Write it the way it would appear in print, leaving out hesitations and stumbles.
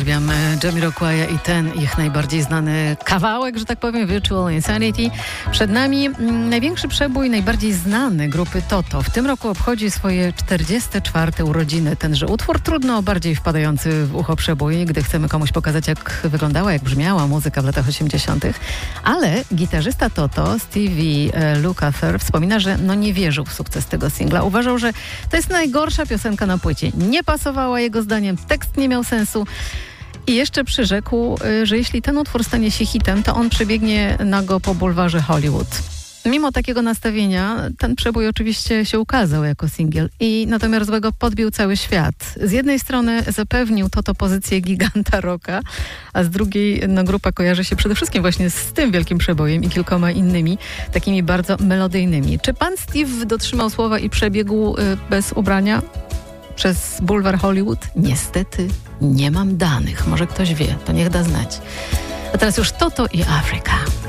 uwielbiam Jamiroquai i ten ich najbardziej znany kawałek, że tak powiem, Virtual Insanity. Przed nami największy przebój, najbardziej znany grupy Toto. W tym roku obchodzi swoje 44. urodziny. Tenże utwór trudno bardziej wpadający w ucho przebój, gdy chcemy komuś pokazać, jak wyglądała, jak brzmiała muzyka w latach 80. Ale gitarzysta Toto, Stevie Lukather, wspomina, że nie wierzył w sukces tego singla. Uważał, że to jest najgorsza piosenka na płycie. Nie pasowała jego zdaniem, tekst nie miał sensu. I jeszcze przyrzekł, że jeśli ten utwór stanie się hitem, to on przebiegnie nago po bulwarze Hollywood. Mimo takiego nastawienia, ten przebój oczywiście się ukazał jako singiel i na domiar złego podbił cały świat. Z jednej strony zapewnił Toto pozycję giganta rocka, a z drugiej grupa kojarzy się przede wszystkim właśnie z tym wielkim przebojem i kilkoma innymi, takimi bardzo melodyjnymi. Czy pan Steve dotrzymał słowa i przebiegł bez ubrania przez bulwar Hollywood? Niestety nie mam danych. Może ktoś wie, to niech da znać. A teraz już Toto i Afryka.